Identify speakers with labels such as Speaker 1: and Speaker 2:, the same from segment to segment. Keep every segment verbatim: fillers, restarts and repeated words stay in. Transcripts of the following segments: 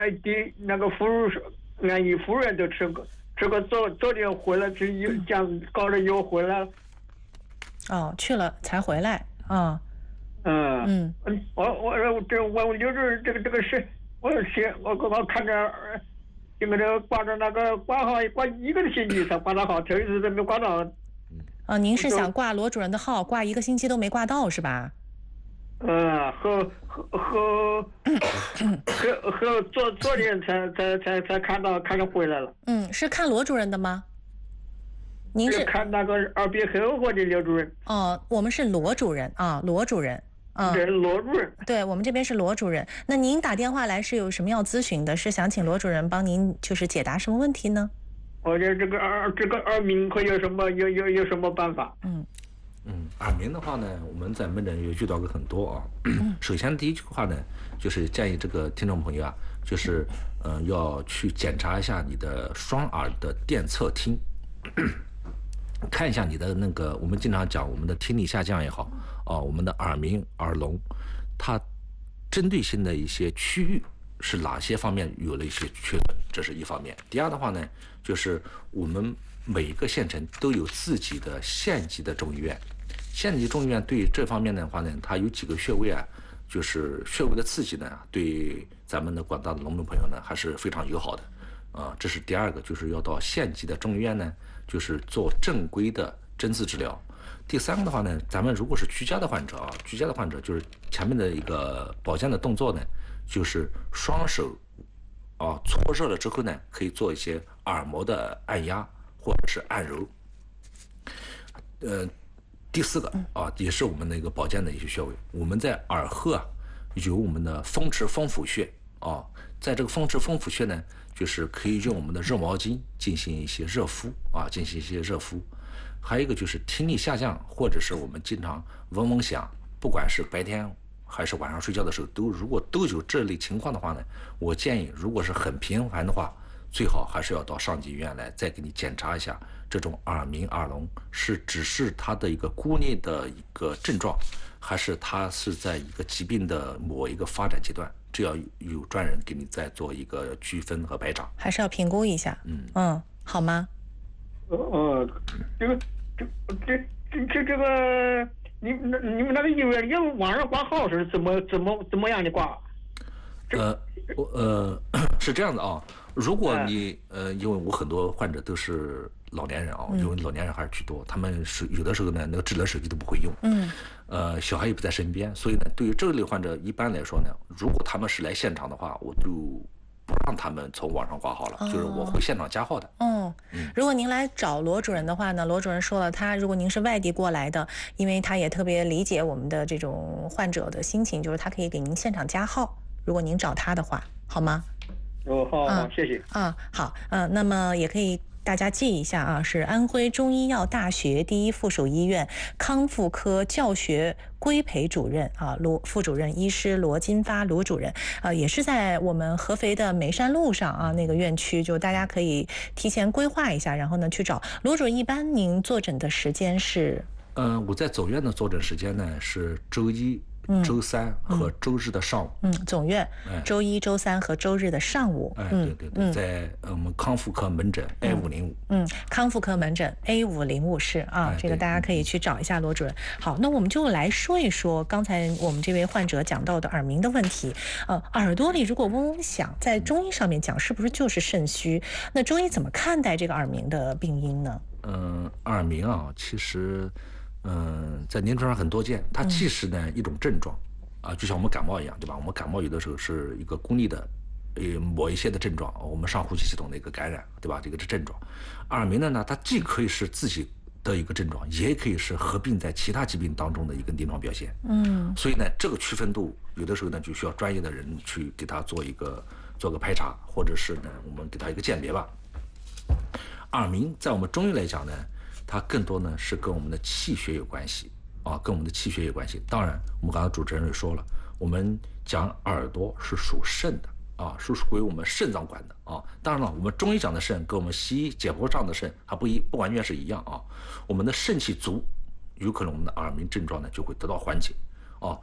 Speaker 1: 的那个妇安逸夫人都吃过，吃过昨昨天回来去又讲搞了又回来了。
Speaker 2: 哦，去了才回来啊。
Speaker 1: 嗯嗯嗯，我我这我我就是这个这个是，我是我刚刚看着，这个这个挂着那个挂号挂一个星期才挂到号，头一次都没挂到。
Speaker 2: 啊，您是想挂罗主任的号，挂一个星期都没挂到是吧？
Speaker 1: 嗯，和和和和和昨昨天才才才才看到看到回来了。
Speaker 2: 嗯，是看罗主任的吗？您是
Speaker 1: 看那个耳鼻喉科的刘主任。
Speaker 2: 哦，我们是罗主任啊，罗主任。嗯，
Speaker 1: 对，罗主任。
Speaker 2: 对，我们这边是罗主任。那您打电话来是有什么要咨询的？是想请罗主任帮您就是解答什么问题呢？
Speaker 1: 我觉得这个耳这个耳鸣会有什么有有有什么办法？
Speaker 2: 嗯。
Speaker 3: 嗯，耳鸣的话呢，我们在门诊也遇到过很多啊。首先第一句话呢，就是建议这个听众朋友啊，就是嗯、呃、要去检查一下你的双耳的电侧听，看一下你的那个，我们经常讲我们的听力下降也好啊，我们的耳鸣、耳聋，它针对性的一些区域是哪些方面有了一些缺损，这是一方面。第二的话呢，就是我们每一个县城都有自己的县级的中医院，县级中医院对这方面的话呢，它有几个穴位啊，就是穴位的刺激呢，对咱们的广大的农民朋友呢还是非常友好的，啊、呃，这是第二个，就是要到县级的中医院呢，就是做正规的针刺治疗。第三个的话呢，咱们如果是居家的患者啊，居家的患者就是前面的一个保健的动作呢，就是双手啊搓热了之后呢，可以做一些耳膜的按压或者是按揉。呃，第四个啊，也是我们的一个保健的一些穴位。我们在耳后啊，有我们的风池风府穴啊，在这个风池风府穴呢，就是可以用我们的热毛巾进行一些热敷啊，进行一些热敷。还有一个就是听力下降，或者是我们经常嗡嗡响，不管是白天还是晚上睡觉的时候，都如果都有这类情况的话呢，我建议如果是很频繁的话，最好还是要到上级医院来再给你检查一下，这种耳鸣耳聋是只是它的一个孤立的一个症状，还是它是在一个疾病的某一个发展阶段，这要有专人给你再做一个区分和排查，
Speaker 2: 还是要评估一下。嗯嗯，好吗？
Speaker 1: 呃呃，这个这这这这这个，你们你们那个医院用网上挂号是怎么怎么怎么样的挂？
Speaker 3: 呃，我呃是这样的啊，如果你呃，因为我很多患者都是老年人啊，因为老年人还是居多，他们是有的时候呢，那个智能手机都不会用，嗯，呃，小孩也不在身边，所以呢，对于这类患者一般来说呢，如果他们是来现场的话，我就不让他们从网上挂号了，哦、就是我会现场加号的。
Speaker 2: 哦，嗯，如果您来找罗主任的话呢，罗主任说了，他如果您是外地过来的，因为他也特别理解我们的这种患者的心情，就是他可以给您现场加号，如果您找他的话，好吗？
Speaker 1: 哦，好，好，谢谢。
Speaker 2: 啊，好，嗯、呃，那么也可以。大家记一下啊，是安徽中医药大学第一附属医院康复科教学规培主任啊，罗副主任医师罗金发罗主任啊，也是在我们合肥的梅山路上啊那个院区，就大家可以提前规划一下，然后呢去找罗主任。一般您坐诊的时间是？
Speaker 3: 嗯、呃，我在总院的坐诊时间呢是周一。嗯、周三和周日的上午，
Speaker 2: 嗯，总院、哎、周一、周三和周日的上午，
Speaker 3: 哎，对对对，嗯、在我们康复科门诊 A 五零五，
Speaker 2: 嗯，康复科门诊 A 五零五室啊，哎、这个大家可以去找一下罗主任。好，那我们就来说一说刚才我们这位患者讲到的耳鸣的问题。呃，耳朵里如果嗡嗡响，在中医上面讲，是不是就是肾虚？那中医怎么看待这个耳鸣的病因呢？
Speaker 3: 嗯，耳鸣啊，其实。嗯，在临床上很多见，它既是呢一种症状，啊，就像我们感冒一样，对吧？我们感冒有的时候是一个孤立的，呃，某一些的症状，我们上呼吸系统的一个感染，对吧？这个是症状。耳鸣的呢，它既可以是自己的一个症状，也可以是合并在其他疾病当中的一个临床表现。嗯，所以呢，这个区分度有的时候呢，就需要专业的人去给他做一个做个排查，或者是呢，我们给他一个鉴别吧。耳鸣在我们中医来讲呢。它更多呢是跟我们的气血有关系啊，跟我们的气血有关系。当然，我们刚才主持人也说了，我们讲耳朵是属肾的啊，是属于我们肾脏管的啊。当然了，我们中医讲的肾跟我们西医解剖上的肾还不一不完全是一样啊。我们的肾气足，有可能我们的耳鸣症状呢就会得到缓解啊。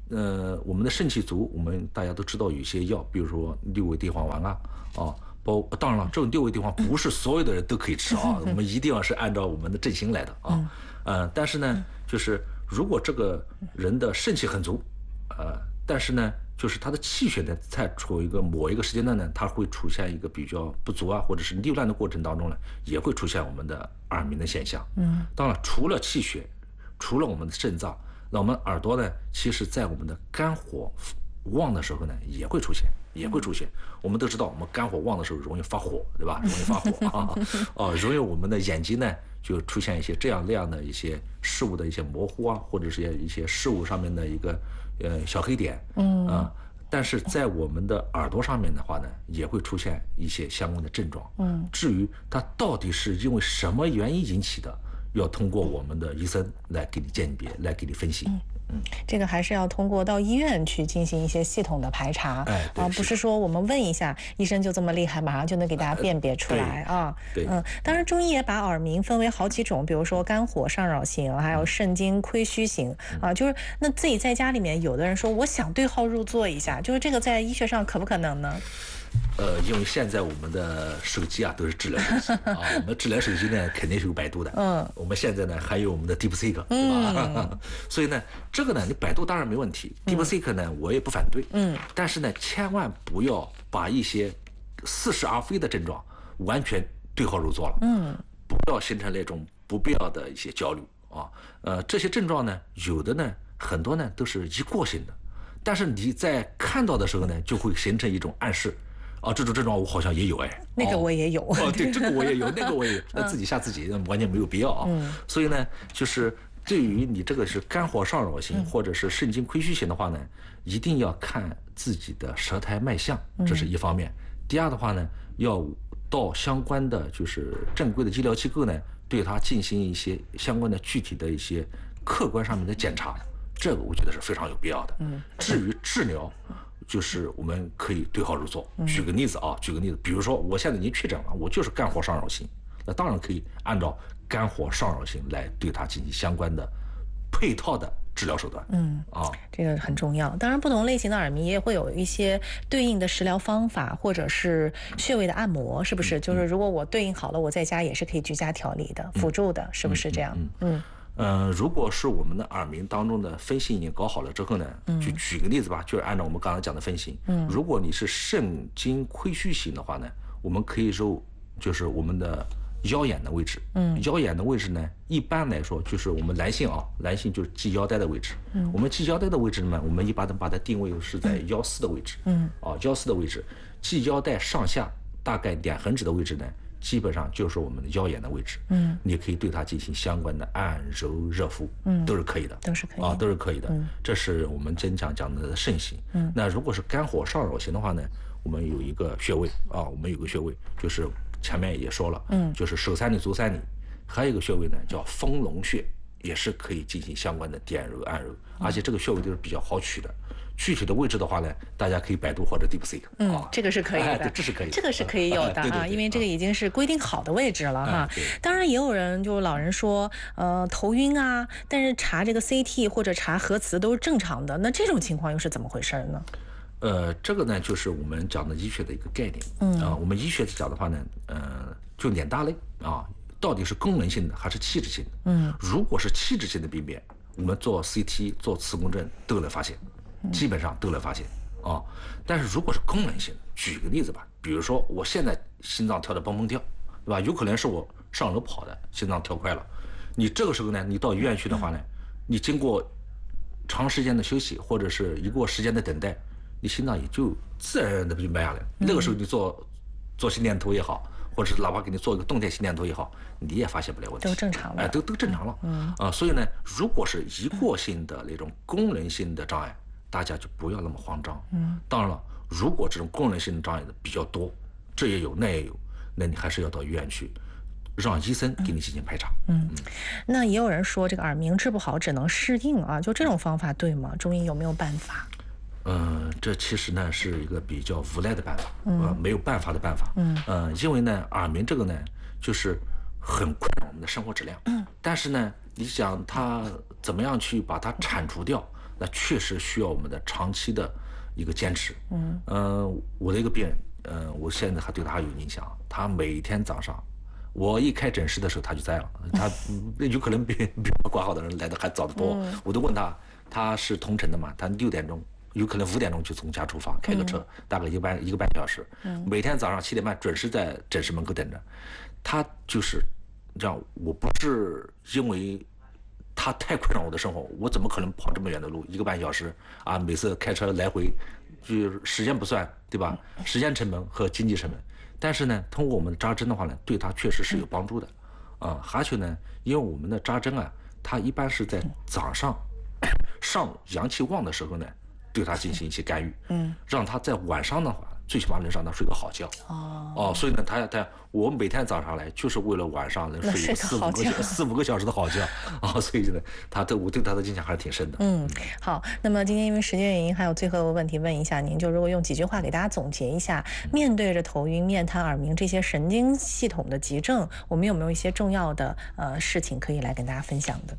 Speaker 3: 呃，我们的肾气足，我们大家都知道有一些药，比如说六味地黄丸啊，啊，包当然了，这种六味地黄不是所有的人都可以吃啊，我们一定要是按照我们的症型来的啊，呃，但是呢，就是如果这个人的肾气很足，呃，但是呢，就是他的气血呢，在处于一个某一个时间段呢，它会出现一个比较不足啊，或者是溜乱的过程当中呢，也会出现我们的耳鸣的现象。嗯，当然，除了气血，除了我们的肾脏。那我们耳朵呢，其实在我们的肝火旺的时候呢，也会出现，也会出现。我们都知道，我们肝火旺的时候容易发火，对吧？容易发火啊，哦，容易我们的眼睛呢就出现一些这样那样的一些事物的一些模糊啊，或者是一些事物上面的一个呃小黑点，嗯啊。但是在我们的耳朵上面的话呢，也会出现一些相关的症状。嗯，至于它到底是因为什么原因引起的？要通过我们的医生来给你鉴别，来给你分析。嗯，
Speaker 2: 嗯这个还是要通过到医院去进行一些系统的排查，
Speaker 3: 哎，
Speaker 2: 啊，不是说我们问一下医生就这么厉害，马上就能给大家辨别出来、
Speaker 3: 呃、
Speaker 2: 啊。
Speaker 3: 对，
Speaker 2: 嗯，当然中医也把耳鸣分为好几种，比如说肝火上扰型，还有肾经亏虚型、嗯、啊。就是那自己在家里面，有的人说我想对号入座一下，就是这个在医学上可不可能呢？
Speaker 3: 呃，因为现在我们的手机啊都是智能手机啊，我们智能手机呢肯定是有百度的，嗯，我们现在呢还有我们的 DeepSeek， 对吧？嗯、所以呢，这个呢，你百度当然没问题、嗯、，DeepSeek 呢我也不反对，嗯，但是呢，千万不要把一些似是而非的症状完全对号入座了，嗯，不要形成那种不必要的一些焦虑啊，呃，这些症状呢，有的呢，很多呢都是一过性的，但是你在看到的时候呢，就会形成一种暗示。啊，这种症状我好像也有哎，
Speaker 2: 那个我也有
Speaker 3: 哦，对，这个我也有，那个我也有，那自己吓自己完全没有必要啊。嗯、所以呢，就是对于你这个是肝火上扰型、嗯、或者是肾经亏虚型的话呢，一定要看自己的舌苔脉象，这是一方面。嗯、第二的话呢，要到相关的就是正规的医疗机构呢，对它进行一些相关的具体的一些客观上面的检查，这个我觉得是非常有必要的。嗯，至于治疗。就是我们可以对号入座。举个例子啊，举个例子，比如说我现在已经确诊了，我就是肝火上扰型，那当然可以按照肝火上扰型来对它进行相关的配套的治疗手段。嗯啊，
Speaker 2: 这个很重要。当然，不同类型的耳鸣也会有一些对应的食疗方法，或者是穴位的按摩，是不是？嗯、就是如果我对应好了，我在家也是可以居家调理的，辅助的，是不是这样？
Speaker 3: 嗯。嗯嗯呃，如果是我们的耳鸣当中的分析已经搞好了之后呢，就举个例子吧，就是按照我们刚才讲的分析，嗯，如果你是肾经亏虚型的话呢，我们可以揉就是我们的腰眼的位置，嗯，腰眼的位置呢，一般来说就是我们男性啊，男性就是系腰带的位置，嗯，我们系腰带的位置呢，我们一般的把它定位是在腰四的位置，嗯，啊，腰四的位置，系腰带上下大概两横指的位置呢。基本上就是我们的腰眼的位置，嗯，你可以对它进行相关的按揉热敷，嗯，都是可以的，
Speaker 2: 都是可以
Speaker 3: 啊，都是可以的。嗯，这是我们经常讲的肾型。嗯，那如果是肝火上扰型的话呢，我们有一个穴位啊，我们有个穴位，就是前面也说了，嗯，就是手三里、足三里，还有一个穴位呢叫丰隆穴，也是可以进行相关的点揉、按揉，而且这个穴位都是比较好取的。具体的位置的话呢，大家可以百度或者 DeepSeek。
Speaker 2: 嗯、啊，这个是可以的，
Speaker 3: 哎、这是可以的，
Speaker 2: 这个是可以有的啊，
Speaker 3: 对对对，
Speaker 2: 因为这个已经是规定好的位置了哈。啊、当然也有人就老人说，呃，头晕啊，但是查这个 C T 或者查核磁都是正常的，那这种情况又是怎么回事呢？
Speaker 3: 呃，这个呢就是我们讲的医学的一个概念。嗯啊，我们医学讲的话呢，呃，就两大类啊，到底是功能性的还是器质性的？嗯，如果是器质性的病变，我们做 C T 做磁共振都能发现。基本上都能发现啊，但是如果是功能性的，举个例子吧，比如说我现在心脏跳得蹦蹦跳，对吧？有可能是我上楼跑的，心脏跳快了。你这个时候呢，你到医院去的话呢，你经过长时间的休息或者是一个时间的等待，你心脏也就自然而然的就慢下来了。那个时候你做做心电图也好，或者是哪怕给你做一个动态心电图也好，你也发现不了问题，
Speaker 2: 都正常了，
Speaker 3: 哎，都都正常了。嗯啊，所以呢，如果是一过性的那种功能性的障碍。大家就不要那么慌张。嗯，当然了，如果这种功能性的障碍的比较多，这也有那也有，那你还是要到医院去，让医生给你进行排查。嗯，嗯
Speaker 2: 那也有人说这个耳鸣治不好，只能适应啊，就这种方法对吗？中医有没有办法？
Speaker 3: 嗯、呃，这其实呢是一个比较无奈的办法，嗯、呃，没有办法的办法。嗯，呃，因为呢，耳鸣这个呢，就是很困扰我们的生活质量。嗯，但是呢，你想它怎么样去把它铲除掉？ 那确实需要我们的长期的一个坚持。嗯，呃，我的一个病人，呃，我现在还对他有印象，他每天早上，我一开诊室的时候他就在了，他有可能比比我挂号的人来的还早得多。嗯、我都问他，他是同城的嘛，他六点钟。有可能五点钟就从家出发，开个车，嗯、大概一个半一个半小时。嗯、每天早上七点半准时在诊室门口等着。他就是这样，我不是因为他太困扰我的生活，我怎么可能跑这么远的路，一个半小时啊？每次开车来回，就是时间不算，对吧？时间成本和经济成本。但是呢，通过我们的扎针的话呢，对他确实是有帮助的。啊，而且呢，因为我们的扎针啊，它一般是在早上上午阳气旺的时候呢。对他进行一些干预，嗯，让他在晚上的话，最起码能让他睡个好觉。哦，哦，所以呢，他他我每天早上来就是为了晚上能睡四五个四五个小时的好觉啊，所以呢，他对我对他的印象还是挺深的。
Speaker 2: 嗯，好，那么今天因为时间原因，还有最后一个问题问一下您，就如果用几句话给大家总结一下，面对着头晕、面瘫、耳鸣这些神经系统的急症，我们有没有一些重要的呃事情可以来跟大家分享的？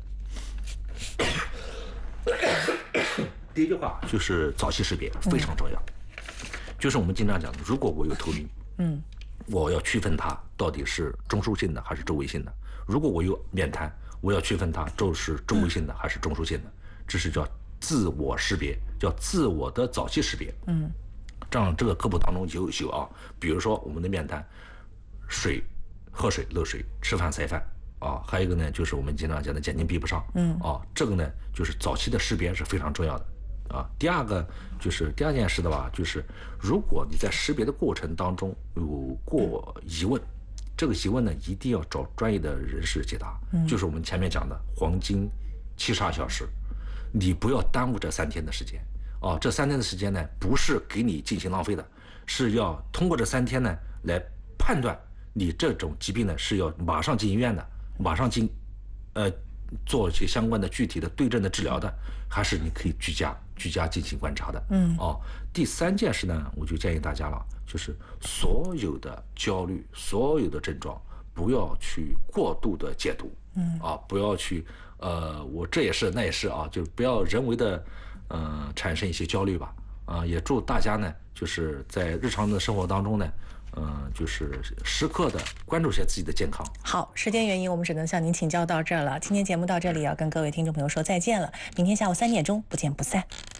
Speaker 3: 第一句话就是早期识别非常重要，嗯、就是我们经常讲的，如果我有头晕，嗯，我要区分它到底是中枢性的还是周围性的；如果我有面瘫，我要区分它周是周围性的还是中枢性的。这是叫自我识别，叫自我的早期识别。嗯，这样这个科普当中有有啊，比如说我们的面瘫，水喝水漏水，吃饭塞饭。啊，还有一个呢，就是我们经常讲的眼睛闭不上，嗯，啊，这个呢，就是早期的识别是非常重要的，啊。第二个就是第二件事的话，就是如果你在识别的过程当中有过疑问，这个疑问呢，一定要找专业的人士解答，嗯，就是我们前面讲的黄金七十二小时，你不要耽误这三天的时间，啊，这三天的时间呢，不是给你进行浪费的，是要通过这三天呢来判断你这种疾病呢是要马上进医院的。马上进，呃，做一些相关的具体的对症的治疗的，还是你可以居家居家进行观察的。嗯，哦，第三件事呢，我就建议大家了，就是所有的焦虑、所有的症状，不要去过度的解读。嗯，啊，不要去，呃，我这也是那也是啊，就不要人为的，呃，产生一些焦虑吧。啊，也祝大家呢，就是在日常的生活当中呢。嗯，就是时刻的关注一下自己的健康。
Speaker 2: 好，时间原因，我们只能向您请教到这儿了。今天节目到这里，要跟各位听众朋友说再见了。明天下午三点钟不见不散。